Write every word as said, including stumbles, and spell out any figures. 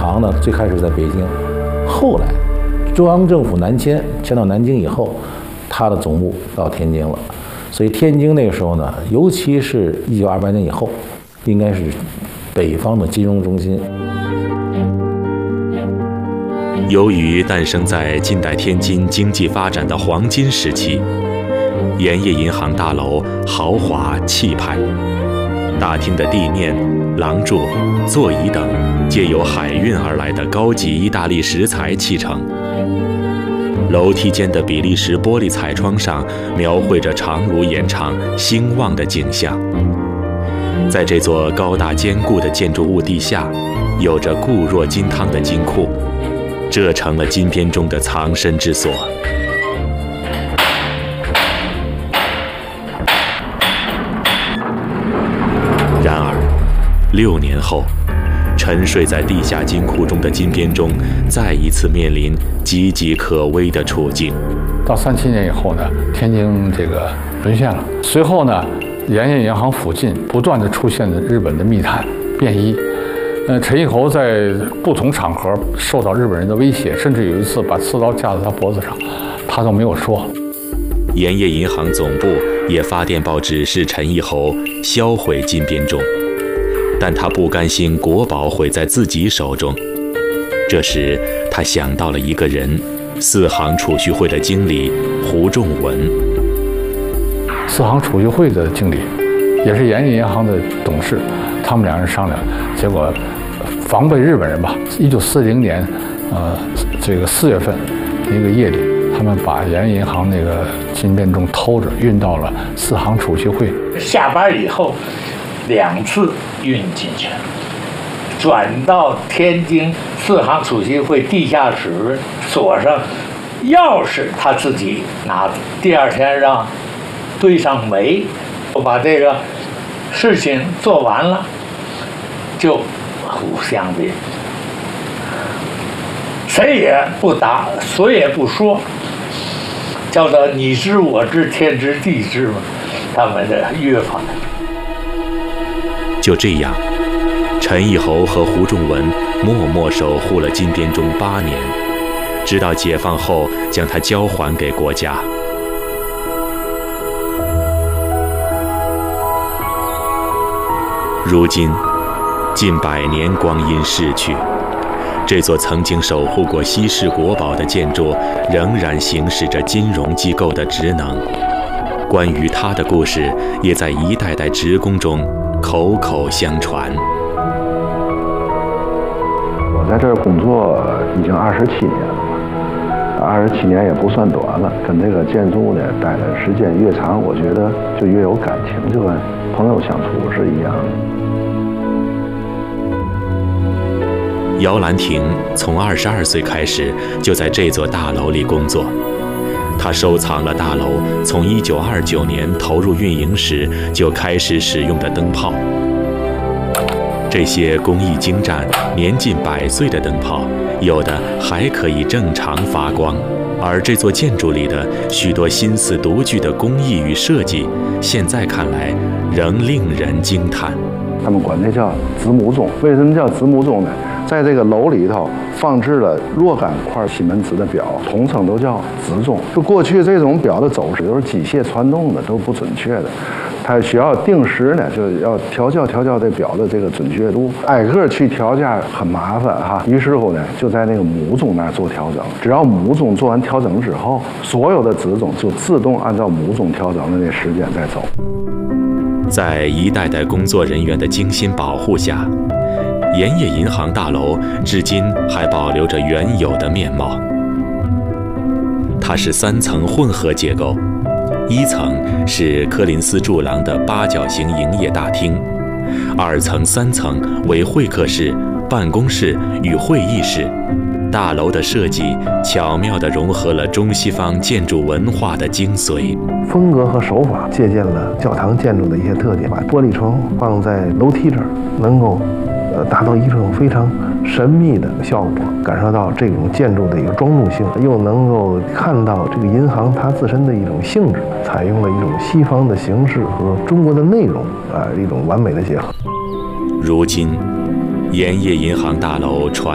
行呢，最开始在北京，后来中央政府南迁，迁到南京以后，它的总部到天津了。所以天津那个时候呢，尤其是一九二八年以后，应该是北方的金融中心。 由于诞生在近代天津经济发展的黄金时期，盐业银行大楼豪华气派，大厅的地面、廊柱、座椅等皆由海运而来的高级意大利石材砌成。楼梯间的比利时玻璃彩窗上描绘着长如延长、兴旺的景象。在这座高大坚固的建筑物地下，有着固若金汤的金库，这成了金边中的藏身之所。然而，六年后，沉睡在地下金库中的金边中，再一次面临岌岌可危的处境。 到三七年以后呢，天津这个沦陷了。随后呢，盐业银行附近不断的出现了日本的密探便衣。呃，陈义侯在不同场合受到日本人的威胁，甚至有一次把刺刀架在他脖子上，他都没有说。 盐业银行总部也发电报指示陈义侯销毁金边钟，但他不甘心国宝毁在自己手中。这时，他想到了一个人，四行储蓄会的经理胡仲文。 四行储蓄会的经理，也是盐业银行的董事，他们两人商量，结果防备日本人吧。一九四零年，呃，这个四月份一个夜里，他们把盐业银行那个金边钟偷着运到了四行储蓄会。 下班以后，两次运进去，转到天津四行储蓄会地下室，锁上，钥匙他自己拿着。第二天让堆上煤，我把这个事情做完了，就互相的，谁也不答，谁也不说，叫做你知我知天知地知嘛，他们的约法。 就这样，陈义侯和胡仲文默默守护了金边钟八年，直到解放后将它交还给国家。如今，近百年光阴逝去，这座曾经守护过西式国宝的建筑，仍然行使着金融机构的职能。关于它的故事，也在一代代职工中口口相传。 我在这儿工作已经二十七年了吧，二十七年也不算短了。跟这个建筑呢待的时间越长，我觉得就越有感情，就跟朋友相处是一样的。 姚兰亭从二十二岁开始就在这座大楼里工作，他收藏了大楼从一九二九年投入运营时就开始使用的灯泡。这些工艺精湛、年近百岁的灯泡，有的还可以正常发光。而这座建筑里的许多心思独具的工艺与设计，现在看来仍令人惊叹。 他们管这叫子母钟。为什么叫子母钟呢？在这个楼里头放置了若干块西门子的表，统称都叫子钟。就过去这种表的走势都是机械传动的，都不准确的。它需要定时呢，就要调校调校这表的这个准确度，挨个去调价很麻烦哈。于是乎呢，就在那个母钟那儿做调整。只要母钟做完调整之后，所有的子钟就自动按照母钟调整的那时间在走。 在一代代工作人员的精心保护下，盐业银行大楼至今还保留着原有的面貌。它是三层混合结构，一层是柯林斯柱廊的八角形营业大厅，二层、三层为会客室、办公室与会议室。大楼的设计巧妙地融合了中西方建筑文化的精髓， 风格和手法借鉴了教堂建筑的一些特点，把玻璃窗放在楼梯这儿，能够呃达到一种非常神秘的效果，感受到这种建筑的一个庄重性，又能够看到这个银行它自身的一种性质，采用了一种西方的形式和中国的内容啊、呃、一种完美的结合。 如今，盐业银行大楼传